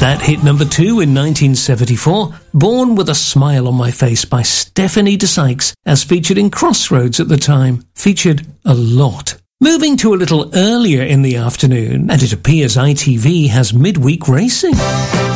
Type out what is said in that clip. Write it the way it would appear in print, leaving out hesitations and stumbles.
That hit number 2 in 1974, Born with a Smile on My Face by Stephanie DeSykes, as featured in Crossroads at the time. Featured a lot. Moving to a little earlier in the afternoon, and it appears ITV has midweek racing.